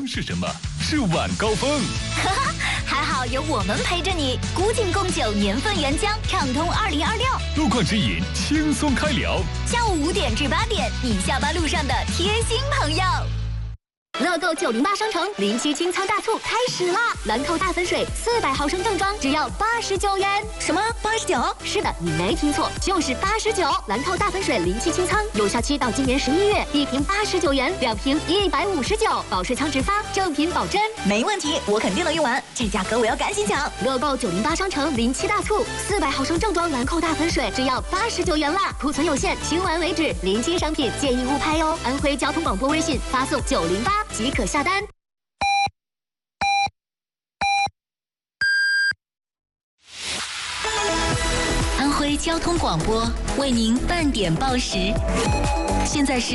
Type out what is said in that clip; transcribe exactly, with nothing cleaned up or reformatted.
是什么？是晚高峰。 哈哈，还好有我们陪着你。古井贡酒年份原浆，畅通二零二六。 路况指引，轻松开聊。 下午五点至八点，你下班路上的贴心朋友。乐购九零八商城零七清仓大促开始啦！兰蔻大粉水四百毫升正装只要八十九元。什么八十九？是的，你没听错，就是八十九。兰蔻大粉水零七清仓有效期到今年十一月，一瓶八十九元，两瓶一百五十九，保水仓直发，正品保真。没问题，我肯定能用完，这价格我要赶紧抢！乐购九零八商城零七大促，四百毫升正装兰蔻大粉水只要八十九元啦，库存有限，清完为止。零七商品建议勿拍哦。安徽交通广播微信发送九零八。即可下单。安徽交通广播为您半点报时，现在是。